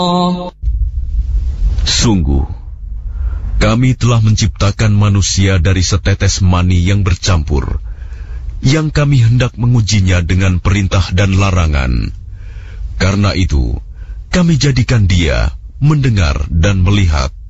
Sungguh, kami telah menciptakan manusia dari setetes mani yang bercampur, yang kami hendak mengujinya dengan perintah dan larangan. Karena itu, kami jadikan dia mendengar dan melihat.